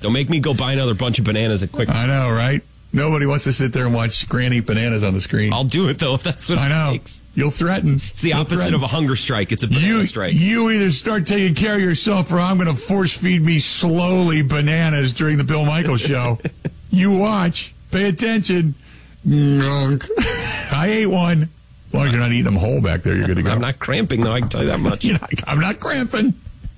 Don't make me go buy another bunch of bananas at Quick. I know, right? Nobody wants to sit there and watch Granny eat bananas on the screen. I'll do it, though, if that's what I know. it takes. You'll threaten. It's the opposite of a hunger strike. It's a banana strike. You either start taking care of yourself or I'm going to force feed me slowly bananas during the Bill Michaels show. You watch. Pay attention. I ate one. As long as you're not eating them whole back there, you're good to go. I'm not cramping, though. I can tell you that much. I'm not cramping.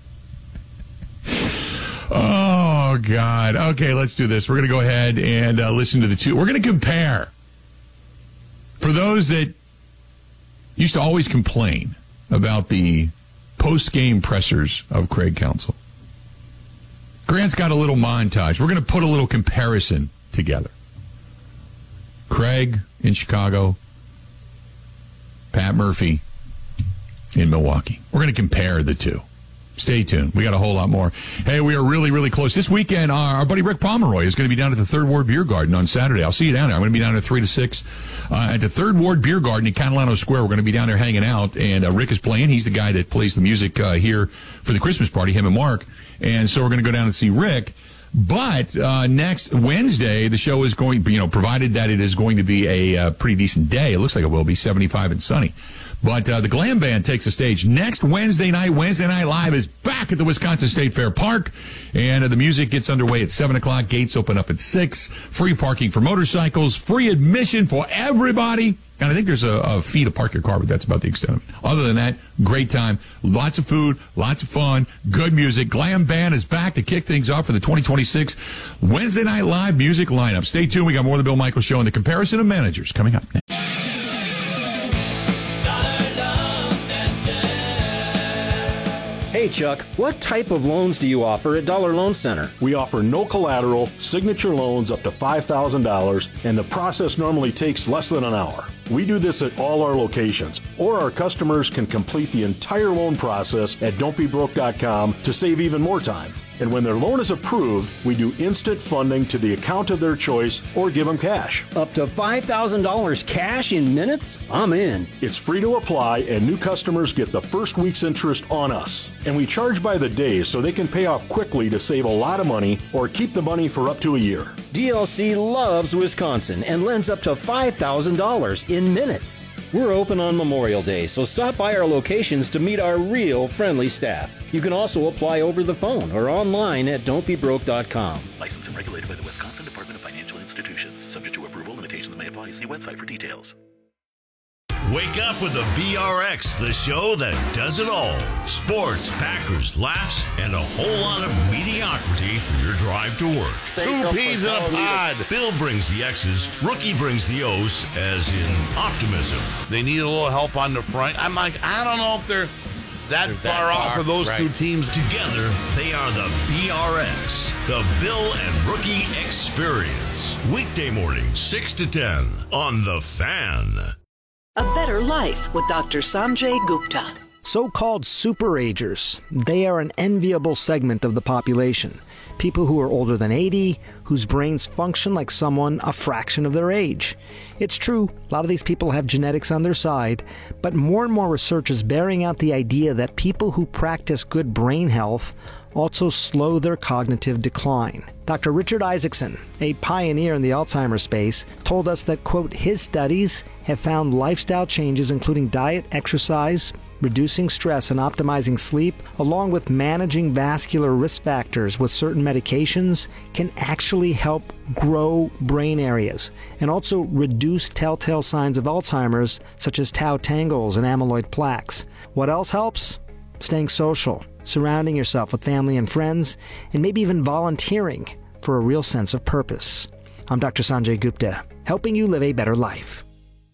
Oh, God. Okay, let's do this. We're going to go ahead and listen to the two. We're going to compare. For those that used to always complain about the post-game pressers of Craig Counsell, Grant's got a little montage. We're going to put a little comparison together. Craig in Chicago, Pat Murphy in Milwaukee. We're going to compare the two. Stay tuned. We got a whole lot more. Hey, we are really, really close. This weekend, our buddy Rick Pomeroy is going to be down at the Third Ward Beer Garden on Saturday. I'll see you down there. I'm going to be down there 3 to 6 at the Third Ward Beer Garden in Catalano Square. We're going to be down there hanging out, and Rick is playing. He's the guy that plays the music here for the Christmas party, him and Mark. And so we're going to go down and see Rick. But next Wednesday, the show is going, provided that it is going to be a pretty decent day. It looks like it will be 75 and sunny. But the Glam Band takes the stage next Wednesday night. Wednesday Night Live is back at the Wisconsin State Fair Park. And the music gets underway at 7 o'clock. Gates open up at 6. Free parking for motorcycles. Free admission for everybody. And I think there's a fee to park your car, but that's about the extent of it. Other than that, great time. Lots of food, lots of fun, good music. Glam Band is back to kick things off for the 2026 Wednesday Night Live music lineup. Stay tuned. We got more of the Bill Michaels Show and the comparison of managers coming up next. Hey, Chuck, what type of loans do you offer at Dollar Loan Center? We offer no collateral, signature loans up to $5,000, and the process normally takes less than an hour. We do this at all our locations, or our customers can complete the entire loan process at don'tbebroke.com to save even more time. And when their loan is approved, we do instant funding to the account of their choice or give them cash. Up to $5,000 cash in minutes? I'm in. It's free to apply, and new customers get the first week's interest on us. And we charge by the day so they can pay off quickly to save a lot of money or keep the money for up to a year. DLC loves Wisconsin and lends up to $5,000 in minutes. We're open on Memorial Day, so stop by our locations to meet our real friendly staff. You can also apply over the phone or online at don'tbebroke.com. Licensed and regulated by the Wisconsin Department of Financial Institutions. Subject to approval, limitations may apply. See website for details. Wake up with the BRX, the show that does it all. Sports, Packers, laughs, and a whole lot of mediocrity for your drive to work. 2 peas in a pod. Bill brings the X's, Rookie brings the O's, as in optimism. They need a little help on the front. I'm like, I don't know if they're that far off of those two teams. Together, they are the BRX, the Bill and Rookie Experience. Weekday morning, 6 to 10 on The Fan. A Better Life with Dr. Sanjay Gupta. So-called superagers. They are an enviable segment of the population. People who are older than 80, whose brains function like someone a fraction of their age. It's true, a lot of these people have genetics on their side, but more and more research is bearing out the idea that people who practice good brain health also slow their cognitive decline. Dr. Richard Isaacson, a pioneer in the Alzheimer's space, told us that, quote, his studies have found lifestyle changes including diet, exercise, reducing stress and optimizing sleep, along with managing vascular risk factors with certain medications, can actually help grow brain areas and also reduce telltale signs of Alzheimer's such as tau tangles and amyloid plaques. What else helps? Staying social, surrounding yourself with family and friends, and maybe even volunteering for a real sense of purpose. I'm Dr. Sanjay Gupta, helping you live a better life.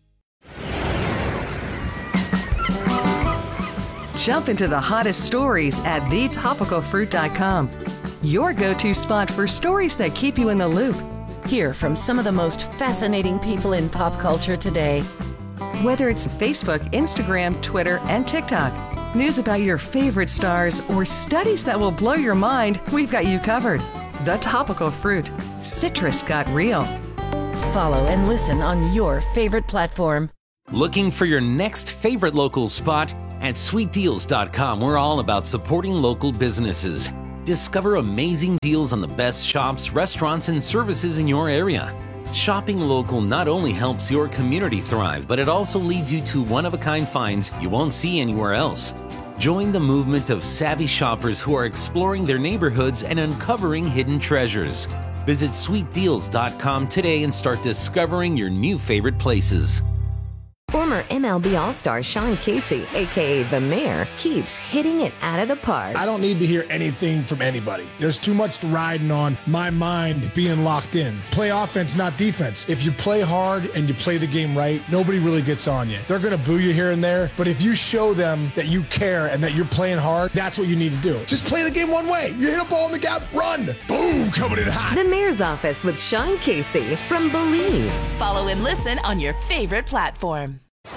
Jump into the hottest stories at thetopicalfruit.com. Your go-to spot for stories that keep you in the loop. Hear from some of the most fascinating people in pop culture today. Whether it's Facebook, Instagram, Twitter, and TikTok, news about your favorite stars, or studies that will blow your mind, we've got you covered. The Topical Fruit. Citrus got real. Follow and listen on your favorite platform. Looking for your next favorite local spot? At sweetdeals.com, we're all about supporting local businesses. Discover amazing deals on the best shops, restaurants, and services in your area. Shopping local not only helps your community thrive, but it also leads you to one-of-a-kind finds you won't see anywhere else. Join the movement of savvy shoppers who are exploring their neighborhoods and uncovering hidden treasures. Visit sweetdeals.com today and start discovering your new favorite places. Former MLB All-Star Sean Casey, a.k.a. The Mayor, keeps hitting it out of the park. I don't need to hear anything from anybody. There's too much riding on my mind being locked in. Play offense, not defense. If you play hard and you play the game right, nobody really gets on you. They're going to boo you here and there, but if you show them that you care and that you're playing hard, that's what you need to do. Just play the game one way. You hit a ball in the gap, run. Boom, coming in hot. The Mayor's Office with Sean Casey from Believe. Follow and listen on your favorite platform.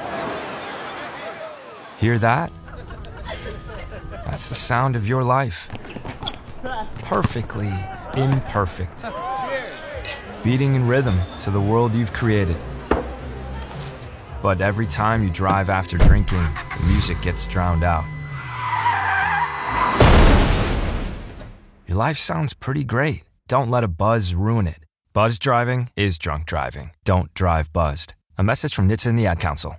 Hear that? That's the sound of your life. Perfectly imperfect. Beating in rhythm to the world you've created. But every time you drive after drinking, the music gets drowned out. Your life sounds pretty great. Don't let a buzz ruin it. Buzz driving is drunk driving. Don't drive buzzed. A message from NHTSA and the Ad Council.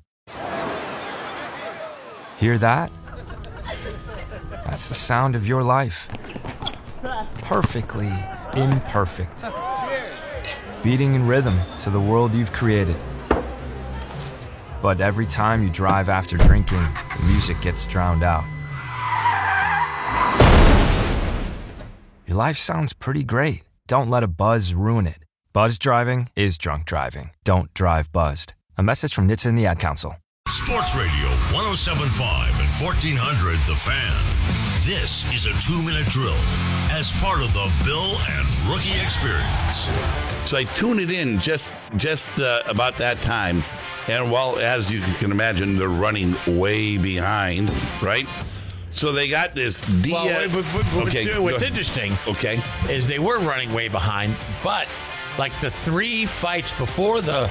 Hear that? That's the sound of your life. Perfectly imperfect. Beating in rhythm to the world you've created. But every time you drive after drinking, the music gets drowned out. Your life sounds pretty great. Don't let a buzz ruin it. Buzz driving is drunk driving. Don't drive buzzed. A message from NHTSA and the Ad Council. Sports Radio 107.5 and 1400 The Fan. This is a 2-minute drill as part of the Bill and Rookie Experience. So I tuned it in just about that time. And while, as you can imagine, they're running way behind, right? So they got this what's interesting is they were running way behind, but like the 3 fights before the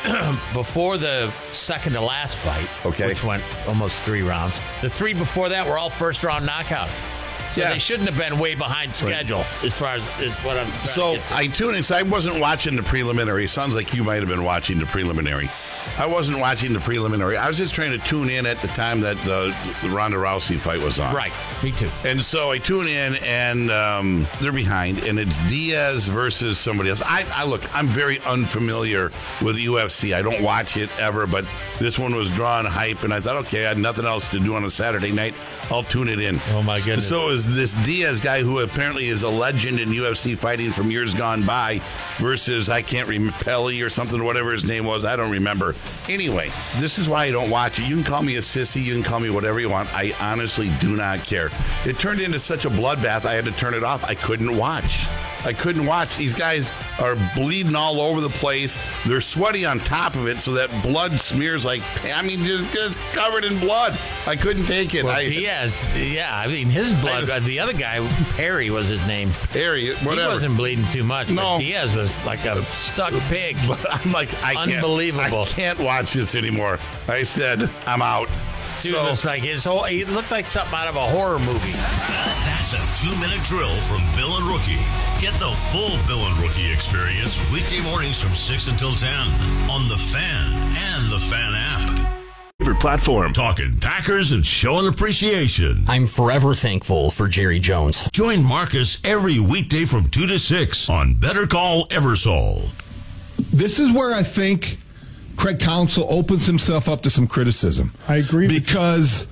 second to last fight, which went almost 3 rounds, the 3 before that were all first round knockouts. So they shouldn't have been way behind schedule as far as what I'm trying to get to. I tuned in, so I wasn't watching the preliminary. It sounds like you might have been watching the preliminary. I wasn't watching the preliminary. I was just trying to tune in at the time that the Ronda Rousey fight was on. Right, me too. And so I tune in, and they're behind, and it's Diaz versus somebody else. I look, I'm very unfamiliar with UFC. I don't watch it ever, but this one was drawing hype, and I thought, okay, I had nothing else to do on a Saturday night. I'll tune it in. Oh, my goodness. So is this Diaz guy, who apparently is a legend in UFC fighting from years gone by, versus, I can't remember, Pelly or something, whatever his name was. I don't remember. Anyway, this is why I don't watch it. You can call me a sissy. You can call me whatever you want. I honestly do not care. It turned into such a bloodbath, I had to turn it off. I couldn't watch. These guys are bleeding all over the place. They're sweaty on top of it, so that blood smears just covered in blood. I couldn't take it. Well, Diaz, his blood. The other guy, Perry was his name. Perry, whatever. He wasn't bleeding too much, but Diaz was like a stuck pig. But I'm like, unbelievable. I can't watch this anymore. I said, I'm out. Dude, he looked like something out of a horror movie. That's a 2-minute drill from Bill and Rookie. Get the full Bill and Rookie experience weekday mornings from 6 until 10 on The Fan and The Fan app. Favorite platform. Talking Packers and showing appreciation. I'm forever thankful for Jerry Jones. Join Marcus every weekday from 2 to 6 on Better Call Eversole. This is where I think Craig Counsell opens himself up to some criticism. I agree. Because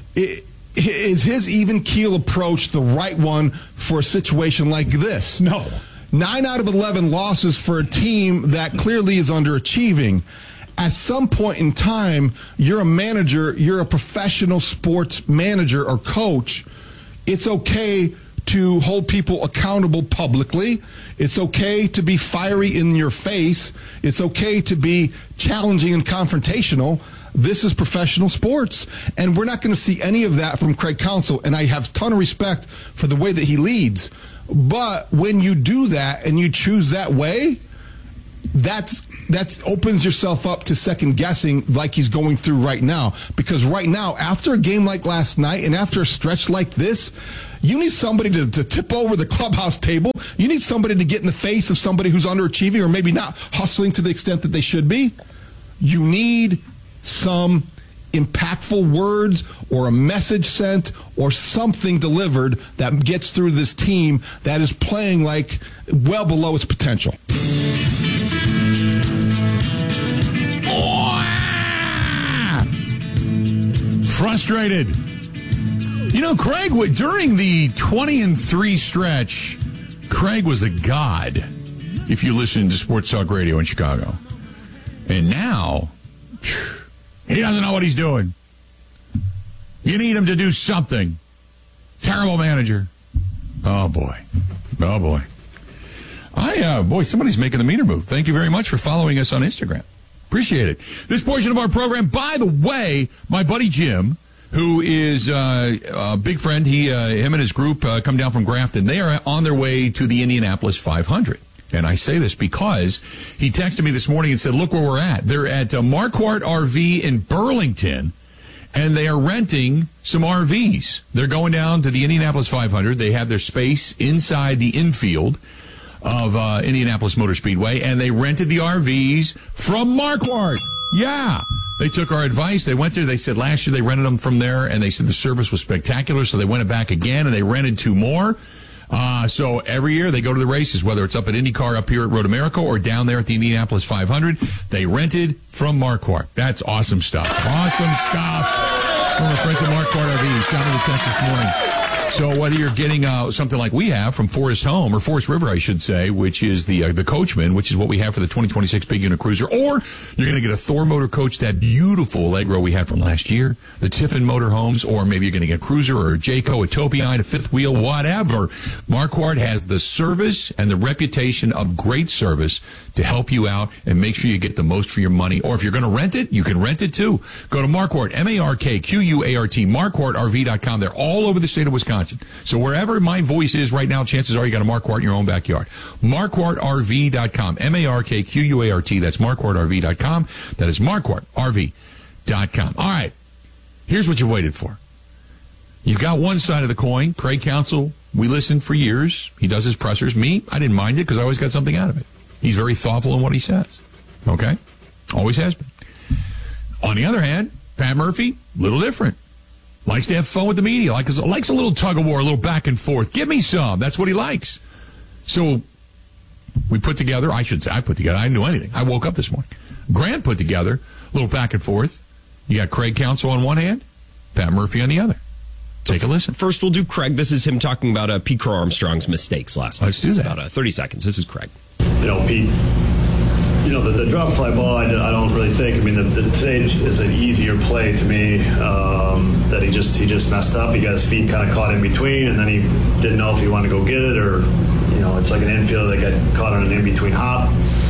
is his even keel approach the right one for a situation like this? No. 9 out of 11 losses for a team that clearly is underachieving. At some point in time, you're a manager, you're a professional sports manager or coach. It's okay to hold people accountable publicly. It's okay to be fiery in your face. It's okay to be challenging and confrontational. This is professional sports, and we're not going to see any of that from Craig Counsell, and I have a ton of respect for the way that he leads. But when you do that and you choose that way, that opens yourself up to second guessing like he's going through right now. Because right now, after a game like last night and after a stretch like this, you need somebody to tip over the clubhouse table. You need somebody to get in the face of somebody who's underachieving or maybe not hustling to the extent that they should be. You need some impactful words or a message sent or something delivered that gets through this team that is playing like well below its potential. Frustrated. You know, Craig, during the 20-3 stretch, Craig was a god if you listen to Sports Talk Radio in Chicago. And now, he doesn't know what he's doing. You need him to do something. Terrible manager. Oh, boy. Oh, boy. Boy, somebody's making the meter move. Thank you very much for following us on Instagram. Appreciate it. This portion of our program, by the way, my buddy Jim, who is a big friend, him and his group come down from Grafton. They are on their way to the Indianapolis 500. And I say this because he texted me this morning and said, look where we're at. They're at Marquardt RV in Burlington, and they are renting some RVs. They're going down to the Indianapolis 500. They have their space inside the infield of Indianapolis Motor Speedway, and they rented the RVs from Marquardt. Yeah. They took our advice. They went there. They said last year they rented them from there, and they said the service was spectacular, so they went back again, and they rented 2 more. So every year they go to the races, whether it's up at IndyCar up here at Road America or down there at the Indianapolis 500. They rented from Marquardt. That's awesome stuff. Awesome stuff from our friends at Marquardt RV. Shot me the text this morning. So whether you're getting something like we have from Forest Home, or Forest River, I should say, which is the Coachman, which is what we have for the 2026 Big Unit Cruiser, or you're going to get a Thor Motor Coach, that beautiful Allegro we had from last year, the Tiffin Motorhomes, or maybe you're going to get a Cruiser or a Jayco, a Topiine, a fifth wheel, whatever. Marquardt has the service and the reputation of great service to help you out and make sure you get the most for your money. Or if you're going to rent it, you can rent it too. Go to Marquardt, MARKQUART, MarquardtRV.com. They're all over the state of Wisconsin. So wherever my voice is right now, chances are you got a Marquardt in your own backyard. MarquardtRV.com. MARKQUART. That's MarquardtRV.com. That is MarquardtRV.com. All right. Here's what you waited for. You've got one side of the coin. Craig Counsell, we listened for years. He does his pressers. Me, I didn't mind it because I always got something out of it. He's very thoughtful in what he says. Okay? Always has been. On the other hand, Pat Murphy, a little different. Likes to have fun with the media. Likes a little tug of war, a little back and forth. Give me some. That's what he likes. So we put together, I should say, I didn't do anything. I woke up this morning. Grant put together a little back and forth. You got Craig Counsell on one hand, Pat Murphy on the other. Take a listen. First, we'll do Craig. This is him talking about Pete Crow Armstrong's mistakes last night. Let's do that. About 30 seconds. This is Craig. Pete, the drop fly ball, I don't really think. I mean, the today is an easier play to me that he just messed up. He got his feet kind of caught in between, and then he didn't know if he wanted to go get it or, it's like an infielder that got caught on an in-between hop.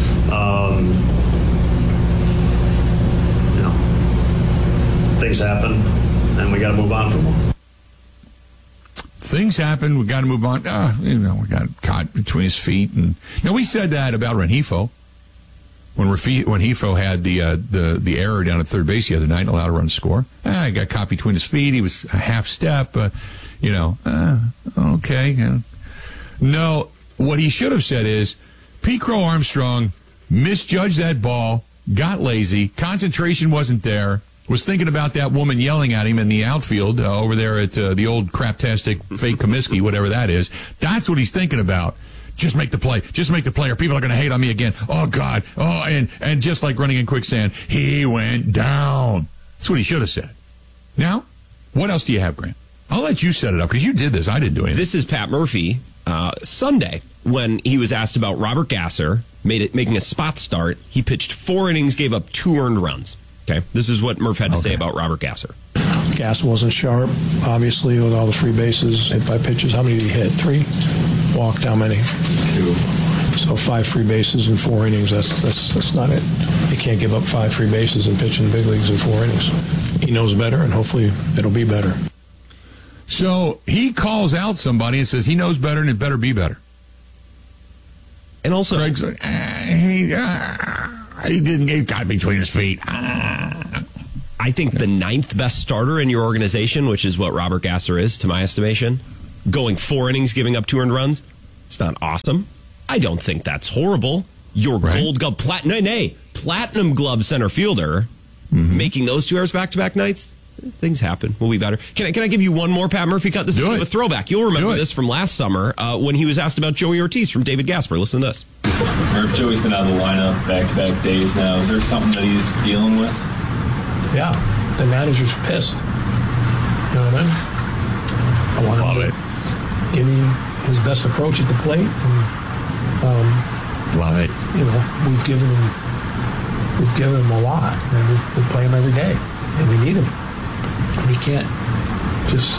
Things happen, and we got to move on from them. Things happen. We got to move on. We got caught between his feet, and we said that about Rengifo when Rengifo had the error down at third base the other night, allowed a run to score. He got caught between his feet. He was a half step. Okay. No, what he should have said is Pete Crow Armstrong misjudged that ball, got lazy, concentration wasn't there. Was thinking about that woman yelling at him in the outfield over there at the old craptastic fake Comiskey, whatever that is. That's what he's thinking about. Just make the play. Just make the play, or people are going to hate on me again. Oh, God. Oh, and just like running in quicksand, he went down. That's what he should have said. Now, what else do you have, Grant? I'll let you set it up, because you did this. I didn't do anything. This is Pat Murphy Sunday when he was asked about Robert Gasser making a spot start. He pitched 4 innings, gave up 2 earned runs. Okay, this is what Murph had to say about Robert Gasser. Gasser wasn't sharp, obviously, with all the free bases, hit by pitches. How many did he hit? 3? Walked how many? 2. So 5 free bases in 4 innings. That's not it. You can't give up 5 free bases and pitch in the big leagues in 4 innings. He knows better, and hopefully it'll be better. So he calls out somebody and says he knows better and it better be better. And also, Craig's like, he got between his feet. I think the 9th best starter in your organization, which is what Robert Gasser is, to my estimation, going 4 innings, giving up 2 earned runs, it's not awesome. I don't think that's horrible. Your gold glove, platinum glove center fielder, making those 2 errors back-to-back nights, things happen. We'll be better. Can I give you one more Pat Murphy cut? This is a throwback. You'll remember this from last summer when he was asked about Joey Ortiz from David Gasper. Listen to this. Murph, Joey's been out of the lineup back-to-back days now. Is there something that he's dealing with? Yeah, the manager's pissed. You know what I mean? I want him to give me his best approach at the plate. And, love it. You know, we've given him a lot, and we play him every day, and we need him. And he can't just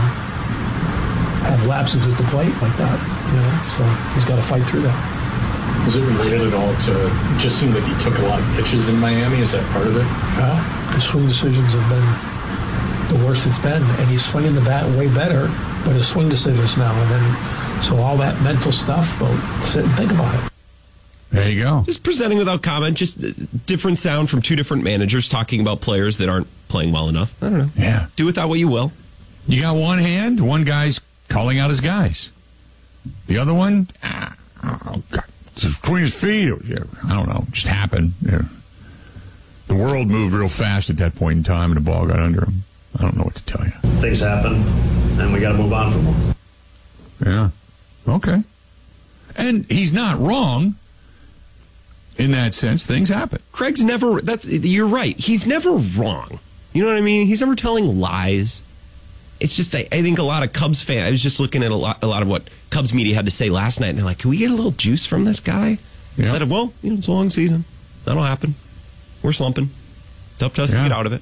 have lapses at the plate like that. You know, so he's got to fight through that. Was it related at all to, it just seemed like he took a lot of pitches in Miami? Is that part of it? Yeah, his swing decisions have been the worst it's been, and he's swinging the bat way better, but his swing decisions now, and then, so all that mental stuff, well, sit and think about it. There you go. Just presenting without comment, just different sound from 2 different managers talking about players that aren't playing well enough. I don't know. Yeah. Do with that what you will. You got one hand, one guy's calling out his guys. The other one, oh, God. Between his feet, I don't know, just happened. Yeah. The world moved real fast at that point in time, and the ball got under him. I don't know what to tell you. Things happen, and we got to move on from them. Yeah. Okay. And he's not wrong in that sense. Things happen. Craig's never. You're right. He's never wrong. You know what I mean? He's never telling lies. It's just, I think a lot of Cubs fans, I was just looking at a lot of what Cubs media had to say last night, and they're like, can we get a little juice from this guy? Instead of, well, it's a long season. That'll happen. We're slumping. It's up to us to get out of it.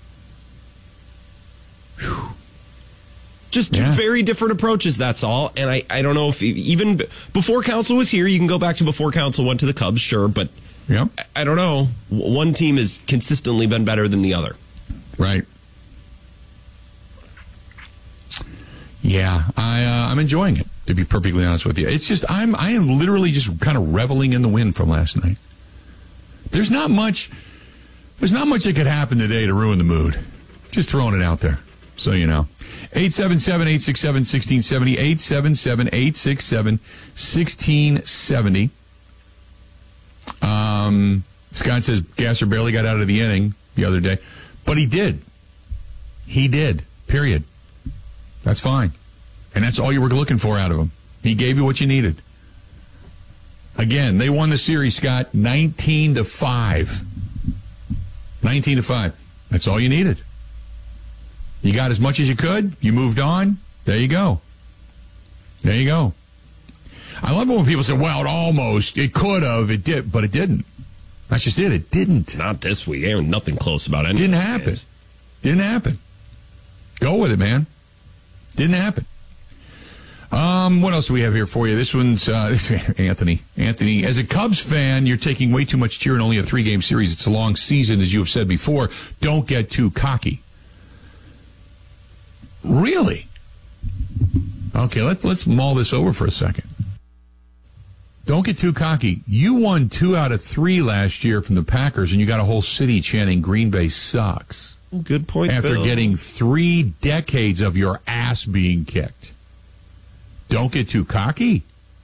Whew. Just 2 very different approaches, that's all. And I don't know if, even before Counsell was here, you can go back to before Counsell went to the Cubs, sure, but I don't know. One team has consistently been better than the other. Right. Yeah, I'm enjoying it, to be perfectly honest with you. It's just, I am literally just kind of reveling in the win from last night. There's not much that could happen today to ruin the mood. Just throwing it out there, so you know. 877-867-1670, 877-867-1670. Scott says Gasser barely got out of the inning the other day, but he did. He did, period. That's fine. And that's all you were looking for out of him. He gave you what you needed. Again, they won the series, Scott, 19-5. 19-5. That's all you needed. You got as much as you could. You moved on. There you go. There you go. I love it when people say, well, it could have, it did, but it didn't. That's just it. It didn't. Not this week. There was nothing close about it. Didn't happen. Didn't happen. Go with it, man. Didn't happen. What else do we have here for you? This one's Anthony. Anthony, as a Cubs fan, you're taking way too much cheer in only a 3-game series. It's a long season, as you have said before. Don't get too cocky. Really? Okay, let's mull this over for a second. Don't get too cocky. You won 2 out of 3 last year from the Packers, and you got a whole city chanting Green Bay sucks. Good point, After Bill. getting 3 decades of your ass being kicked. Don't get too cocky.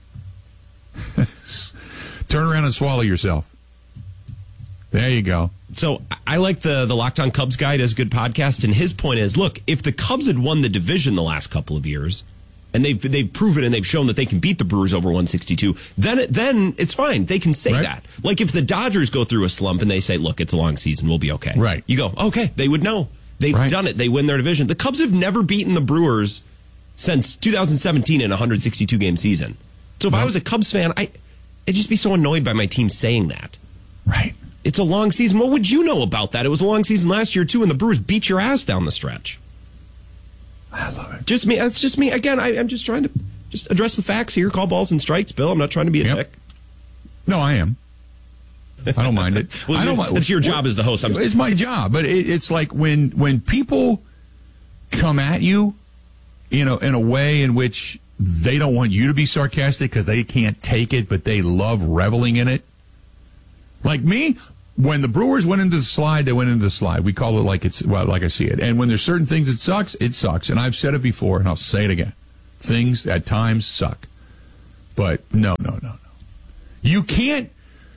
Turn around and swallow yourself. There you go. So I like the Locked On Cubs guy does a good podcast, and his point is, look, if the Cubs had won the division the last couple of years, and they've proven and they've shown that they can beat the Brewers over 162, then it's fine. They can say that. Like if the Dodgers go through a slump and they say, look, it's a long season, we'll be okay. Right. You go, okay, they would know. They've done it. They win their division. The Cubs have never beaten the Brewers since 2017 in a 162-game season. So if I was a Cubs fan, I'd just be so annoyed by my team saying that. Right. It's a long season. What would you know about that? It was a long season last year, too, and the Brewers beat your ass down the stretch. I love it. Just me. That's just me. Again, I'm just trying to just address the facts here. Call balls and strikes, Bill. I'm not trying to be a dick. No, I am. I don't mind it. I don't mind. It's your job as the host. It's my job. But it's like when people come at you, in a way in which they don't want you to be sarcastic because they can't take it, but they love reveling in it. Like me, when the Brewers went into the slide, they went into the slide. We call it like I see it. And when there's certain things it sucks, it sucks. And I've said it before, and I'll say it again. Things at times suck. But no. You can't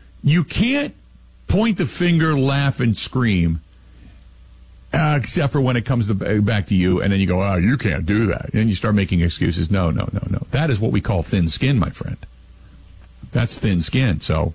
point the finger, laugh, and scream, except for when it comes back to you, and then you go, oh, you can't do that. And you start making excuses. No. That is what we call thin skin, my friend. That's thin skin. So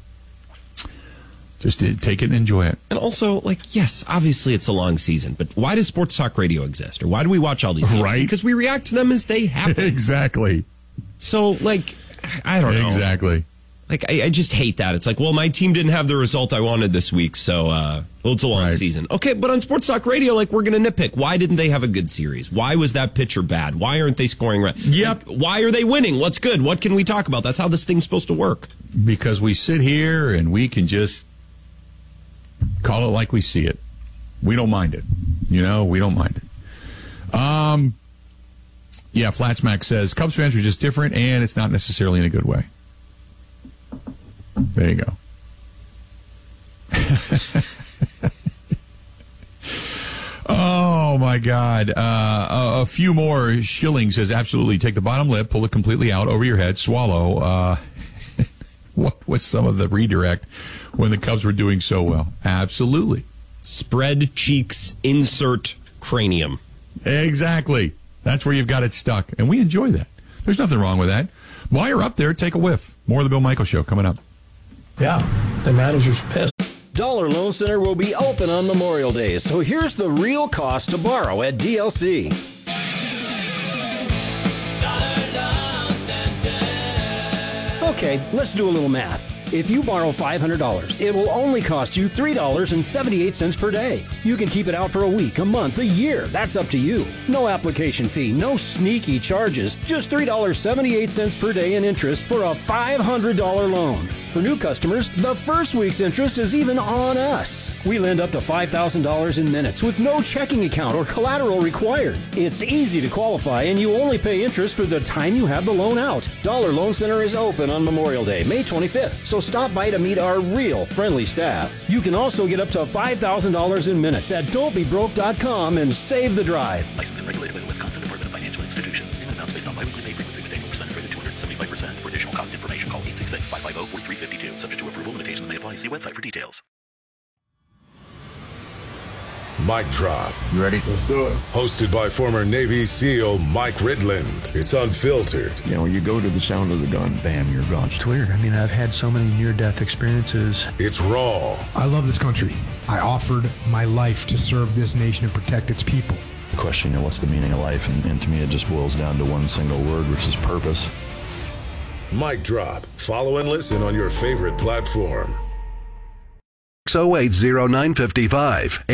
just take it and enjoy it. And also, yes, obviously it's a long season, but why does Sports Talk Radio exist? Or why do we watch all these games? Right. Because we react to them as they happen. Exactly. So, I don't know. Exactly. I just hate that. It's well, my team didn't have the result I wanted this week, so it's a long season. Okay, but on Sports Talk Radio, we're going to nitpick. Why didn't they have a good series? Why was that pitcher bad? Why aren't they scoring right? Yep. Why are they winning? What's good? What can we talk about? That's how this thing's supposed to work. Because we sit here and we can just call it like we see it. We don't mind it. We don't mind it. Yeah, Flatsmack says Cubs fans are just different, and it's not necessarily in a good way. There you go. Oh, my God. A few more. Schilling says, absolutely. Take the bottom lip, pull it completely out over your head, swallow. What was some of the redirect when the Cubs were doing so well? Absolutely. Spread cheeks, insert cranium. Exactly. That's where you've got it stuck. And we enjoy that. There's nothing wrong with that. While you're up there, take a whiff. More of the Bill Michaels Show coming up. Yeah, the manager's pissed. Dollar Loan Center will be open on Memorial Day, so here's the real cost to borrow at DLC. Okay, let's do a little math. If you borrow $500, it will only cost you $3.78 per day. You can keep it out for a week, a month, a year. That's up to you. No application fee, no sneaky charges. Just $3.78 per day in interest for a $500 loan. For new customers, the first week's interest is even on us. We lend up to $5,000 in minutes with no checking account or collateral required. It's easy to qualify, and you only pay interest for the time you have the loan out. Dollar Loan Center is open on Memorial Day, May 25th, so stop by to meet our real friendly staff. You can also get up to $5,000 in minutes at don'tbebroke.com and save the drive. Licensed and regulated by the Wisconsin Department of Financial Institutions. Payment amounts based on biweekly pay frequency with annual percentage rate of 275%. For additional cost information, call 866-550-4352. Subject to approval, limitations may apply. See website for details. Mic Drop. You ready? Let's do it. Hosted by former Navy SEAL Mike Ridland. It's unfiltered. You go to the sound of the gun, bam, you're gone. It's weird. I've had so many near-death experiences. It's raw. I love this country. I offered my life to serve this nation and protect its people. The question, what's the meaning of life? And to me, it just boils down to one single word, which is purpose. Mic Drop. Follow and listen on your favorite platform. 608-0955.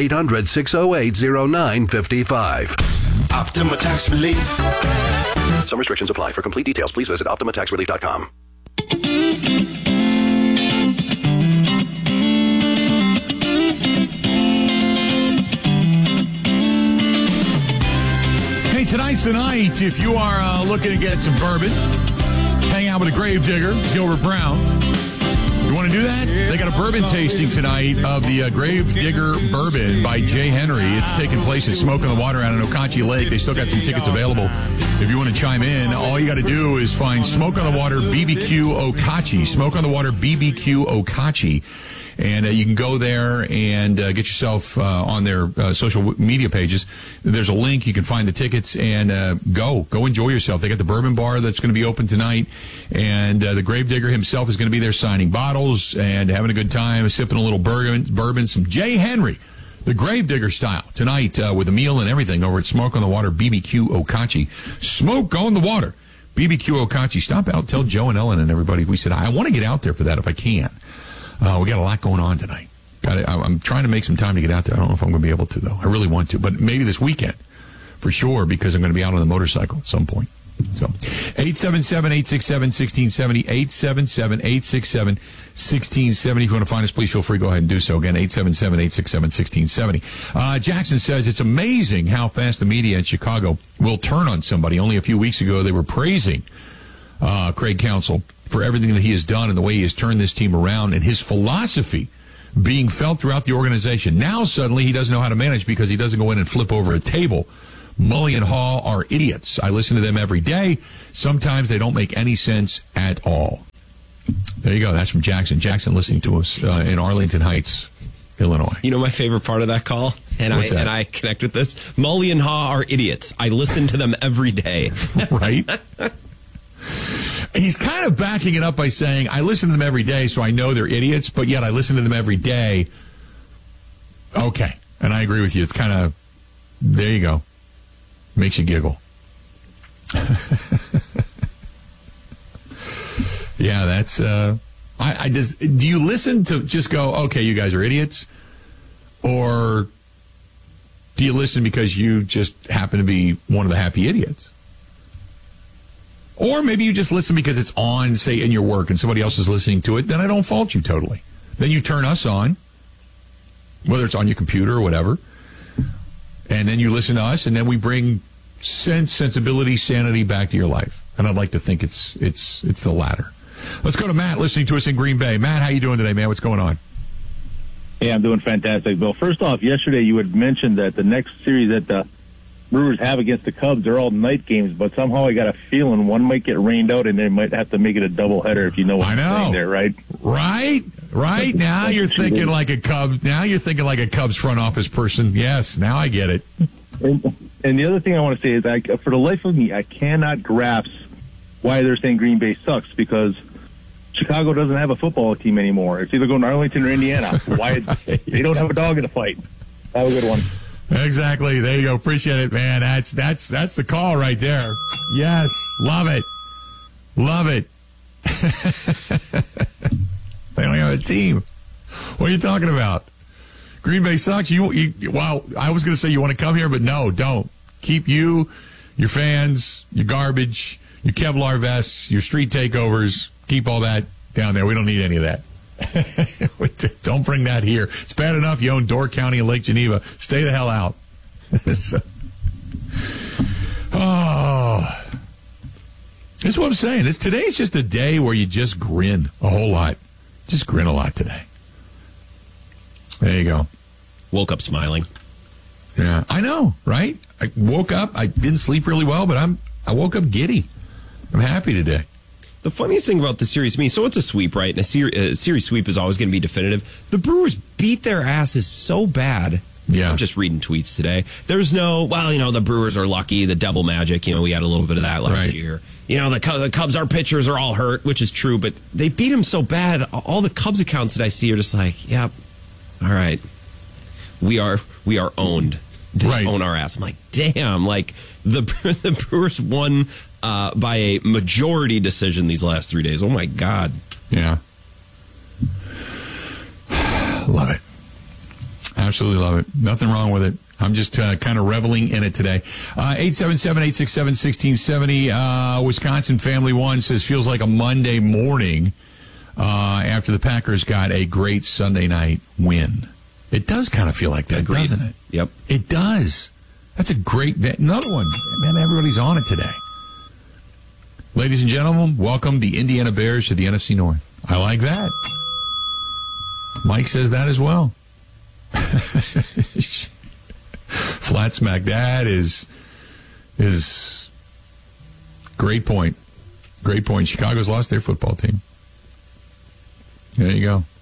800-608-0955. Optima Tax Relief. Some restrictions apply. For complete details, please visit OptimaTaxRelief.com. Hey, tonight's the night. If you are looking to get some bourbon, hang out with a grave digger, Gilbert Brown. You want to do that? They got a bourbon tasting tonight of the Grave Digger Bourbon by Jay Henry. It's taking place at Smoke on the Water out in Okauchee Lake. They still got some tickets available. If you want to chime in, all you got to do is find Smoke on the Water BBQ Okauchee. Smoke on the Water BBQ Okauchee. And you can go there and get yourself on their social media pages. There's a link. You can find the tickets and go enjoy yourself. They got the bourbon bar that's going to be open tonight. And the Gravedigger himself is going to be there signing bottles and having a good time, sipping a little bourbon, some Jay Henry, the Gravedigger style, tonight with a meal and everything over at Smoke on the Water BBQ Okauchee. Smoke on the Water BBQ Okauchee. Stop out. Tell Joe and Ellen and everybody. We said, I want to get out there for that if I can. We got a lot going on tonight. I'm trying to make some time to get out there. I don't know if I'm going to be able to, though. I really want to, but maybe this weekend for sure, because I'm going to be out on the motorcycle at some point. So 877-867-1670, 877-867-1670. If you want to find us, please feel free to go ahead and do so. Again, 877-867-1670. Jackson says it's amazing how fast the media in Chicago will turn on somebody. Only a few weeks ago, they were praising Craig Counsell for everything that he has done and the way he has turned this team around and his philosophy being felt throughout the organization. Now, suddenly, he doesn't know how to manage because he doesn't go in and flip over a table. Mully and Hall are idiots. I listen to them every day. Sometimes they don't make any sense at all. There you go. That's from Jackson. Jackson listening to us in Arlington Heights, Illinois. You know my favorite part of that call? And I connect with this. Mully and Haw are idiots. I listen to them every day. Right? He's kind of backing it up by saying, I listen to them every day, so I know they're idiots, but yet I listen to them every day. Okay. And I agree with you. It's kind of, there you go. Makes you giggle. Yeah, that's, I just, do you listen to just go, okay, you guys are idiots? Or do you listen because you just happen to be one of the happy idiots? Or maybe you just listen because it's on, say, in your work and somebody else is listening to it, then I don't fault you totally. Then you turn us on, whether it's on your computer or whatever, and then you listen to us, and then we bring sensibility, sanity back to your life. And I'd like to think it's the latter. Let's go to Matt listening to us in Green Bay. Matt, how you doing today, man? What's going on? Hey, I'm doing fantastic, Bill. First off, yesterday you had mentioned that the next series that the Brewers have against the Cubs, they're all night games, but somehow I got a feeling one might get rained out and they might have to make it a doubleheader, if you know what I'm saying there, right? Right. Now you're thinking like a Cubs. Now you're thinking like a Cubs front office person. Yes, now I get it. And the other thing I want to say is, for the life of me, I cannot grasp why they're saying Green Bay sucks, because Chicago doesn't have a football team anymore. It's either going to Arlington or Indiana. Why they don't have a dog in the fight? Have a good one. Exactly. There you go. Appreciate it, man. That's the call right there. Yes. Love it. Love it. They don't have a team. What are you talking about? Green Bay sucks. Well, I was going to say you want to come here, but no, don't. Keep you, your fans, your garbage, your Kevlar vests, your street takeovers. Keep all that down there. We don't need any of that. Don't bring that here. It's bad enough you own Door County and Lake Geneva. Stay the hell out. This is what I'm saying. Today's just a day where you just grin a whole lot. Just grin a lot today. There you go. Woke up smiling. Yeah, I know, right? I woke up. I didn't sleep really well, but I woke up giddy. I'm happy today. The funniest thing about the series to me, so it's a sweep, right? And a series sweep is always going to be definitive. The Brewers beat their asses so bad. Yeah. I'm just reading tweets today. There's no, the Brewers are lucky, the double magic. We had a little bit of that last year. The Cubs, our pitchers are all hurt, which is true, but they beat them so bad. All the Cubs accounts that I see are just like, yep, all right. We are owned. They own our ass. I'm like, damn, the Brewers won by a majority decision these last 3 days. Oh, my God. Yeah. Love it. Absolutely love it. Nothing wrong with it. I'm just kind of reveling in it today. 877-867-1670. Wisconsin Family One says, feels like a Monday morning after the Packers got a great Sunday night win. It does kind of feel like that, doesn't it? Yep. It does. That's a great, another one. Man, everybody's on it today. Ladies and gentlemen, welcome the Indiana Bears to the NFC North. I like that. Mike says that as well. Flat smack. That is great point. Great point. Chicago's lost their football team. There you go.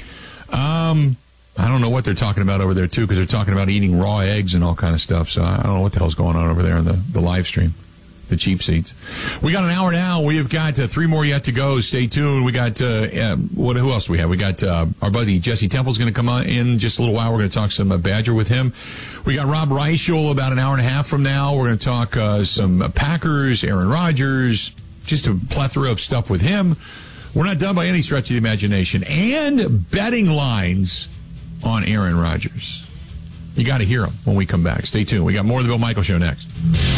I don't know what they're talking about over there, too, because they're talking about eating raw eggs and all kind of stuff. So I don't know what the hell's going on over there in the live stream, the cheap seats. We got an hour now. We have got 3 more yet to go. Stay tuned. We got, who else do we have? We got our buddy Jesse Temple's going to come in just a little while. We're going to talk some Badger with him. We got Rob Reichel about an hour and a half from now. We're going to talk some Packers, Aaron Rodgers, just a plethora of stuff with him. We're not done by any stretch of the imagination. And betting lines on Aaron Rodgers. You got to hear them when we come back. Stay tuned. We got more of the Bill Michael Show next.